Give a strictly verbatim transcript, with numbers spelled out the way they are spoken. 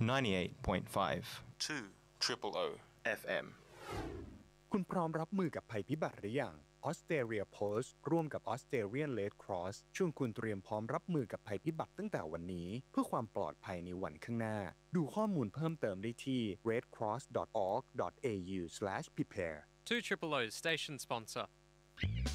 ninety-eight point five two triple O เอฟ เอ็มคุณพร้อมรับมือกับภัยพิบัติหรือยัง Australia Post ร่วมกับ Australian Red Cross ชวนคุณเตรียมพร้อมรับมือกับภัยพิบัติตั้งแต่วันนี้เพื่อความปลอดภัยในวันข้างหน้าดูข้อมูลเพิ่มเติมได้ที่ เรดครอส ดอท ออร์ก ดอท เอ ยู สแลช พี อาร์ อี เอ two triple O's station sponsor